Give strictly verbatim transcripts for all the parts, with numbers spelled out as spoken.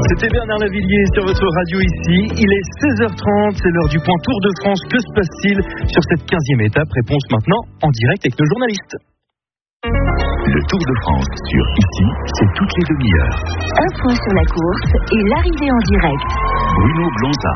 C'était Bernard Lavillier sur votre radio ici. Il est seize heures trente, c'est l'heure du point Tour de France. Que se passe-t-il sur cette quinzième étape? Réponse maintenant en direct avec nos journalistes. Le Tour de France sur ici, c'est toutes les demi-heures. Un point sur la course et l'arrivée en direct. Bruno Blonza.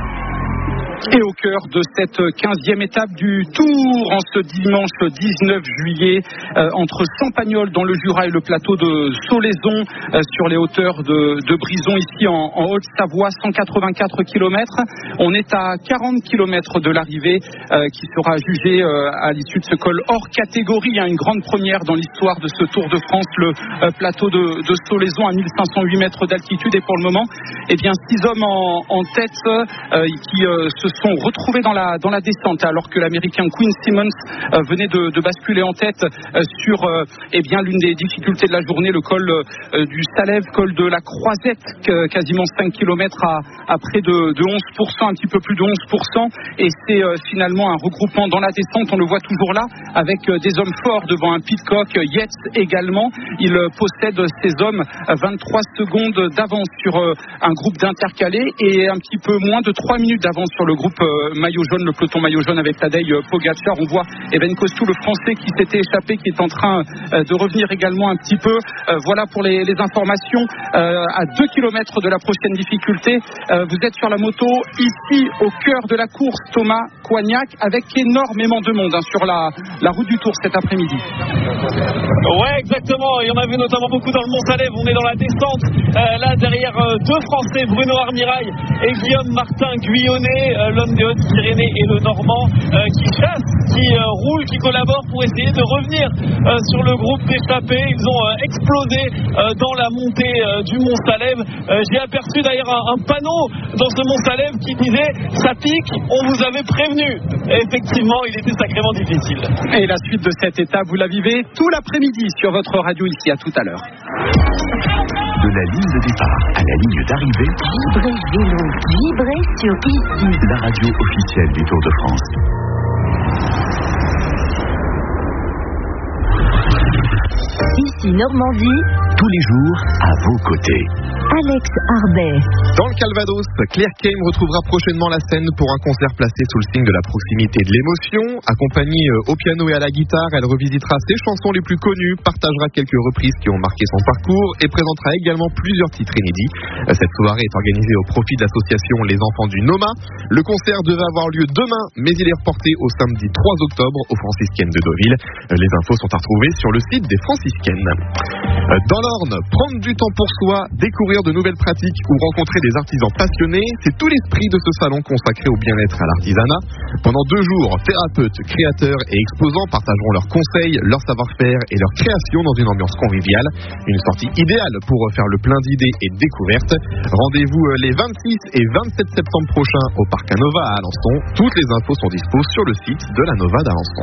Et au cœur de cette quinzième étape du Tour, en ce dimanche dix-neuf juillet, euh, entre Champagnole dans le Jura et le plateau de Solaison, euh, sur les hauteurs de, de Brison, ici en, en Haute-Savoie, cent quatre-vingt-quatre kilomètres. On est à quarante kilomètres de l'arrivée, euh, qui sera jugée euh, à l'issue de ce col hors catégorie, hein, une grande première dans l'histoire de ce Tour de France, le euh, plateau de, de Solaison à mille cinq cent huit mètres d'altitude. Et pour le moment, eh bien, six hommes en, en tête euh, qui euh, se sont retrouvés dans la, dans la descente, alors que l'américain Quinn Simmons euh, venait de, de basculer en tête euh, sur euh, eh bien, l'une des difficultés de la journée, le col euh, du Salève, col de la Croisette, que, quasiment cinq kilomètres à, à près de, de onze pour cent, un petit peu plus de onze pour cent, et c'est euh, finalement un regroupement dans la descente. On le voit toujours là, avec euh, des hommes forts devant un Pidcock, Yates également. Il euh, possède, ces hommes, vingt-trois secondes d'avance sur euh, un groupe d'intercalés et un petit peu moins de trois minutes d'avance sur le groupe euh, maillot jaune, le peloton maillot jaune avec Tadej Pogacar. On voit Evan Costou, le français qui s'était échappé, qui est en train euh, de revenir également un petit peu. Euh, voilà pour les, les informations. Euh, à deux kilomètres de la prochaine difficulté, euh, vous êtes sur la moto ici au cœur de la course, Thomas Coignac, avec énormément de monde, hein, sur la, la route du Tour cet après-midi. Ouais, exactement. Il y en a vu notamment beaucoup dans le Mont-Salève. On est dans la descente. Euh, là, derrière euh, deux Français, Bruno Armirail et Guillaume Martin Guyonnet, euh, l'homme des Hautes-Pyrénées et le Normand, euh, qui chasse, qui euh, roule, qui collabore pour essayer de revenir euh, sur le groupe d'échappés. Ils ont euh, explosé euh, dans la montée euh, du Mont-Salève. Euh, j'ai aperçu d'ailleurs un, un panneau dans ce Mont-Salève qui disait « Ça pique, on vous avait prévenu ». Effectivement, il était sacrément difficile. Et la suite de cette étape, vous la vivez tout l'après-midi sur votre radio ici. À tout à l'heure. De la ligne de départ à la ligne d'arrivée, Vibrez vélo, vibrez sur ici. la radio officielle du Tour de France. Ici Normandie, Tous les jours, à vos côtés. Alex Arbet. Dans le Calvados, Claire Kane retrouvera prochainement la scène pour un concert placé sous le signe de la proximité et de l'émotion. Accompagnée au piano et à la guitare, elle revisitera ses chansons les plus connues, partagera quelques reprises qui ont marqué son parcours et présentera également plusieurs titres inédits. Cette soirée est organisée au profit de l'association Les Enfants du Noma. Le concert devait avoir lieu demain, mais il est reporté au samedi trois octobre aux Franciscaines de Deauville. Les infos sont à retrouver sur le site des Franciscaines. Dans l'Orne, prendre du temps pour soi, découvrir de nouvelles pratiques ou rencontrer des artisans passionnés, c'est tout l'esprit de ce salon consacré au bien-être à l'artisanat. Pendant deux jours, thérapeutes, créateurs et exposants partageront leurs conseils, leur savoir-faire et leurs créations dans une ambiance conviviale. Une sortie idéale pour faire le plein d'idées et de découvertes. Rendez-vous les vingt-six et vingt-sept septembre prochains au Parc Nova à Alençon. Toutes les infos sont dispos sur le site de la Nova d'Alençon.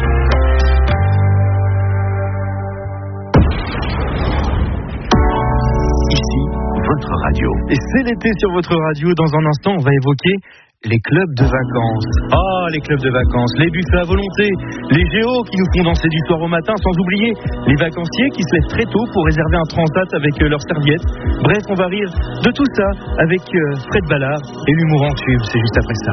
Votre radio. Et c'est l'été sur votre radio. Dans un instant, on va évoquer les clubs de vacances. Ah, les clubs de vacances, les buffets à volonté, les géos qui nous font danser du soir au matin, sans oublier les vacanciers qui se lèvent très tôt pour réserver un transat avec leurs serviettes. Bref, on va rire de tout ça avec Fred Ballard et l'humour en tube. C'est juste après ça.